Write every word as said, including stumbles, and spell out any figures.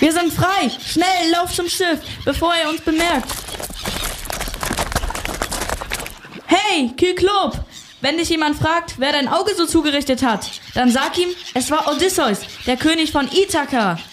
Wir sind frei! Schnell, lauf zum Schiff, bevor er uns bemerkt! Hey, Kyklop! Wenn dich jemand fragt, wer dein Auge so zugerichtet hat, dann sag ihm, es war Odysseus, der König von Ithaka.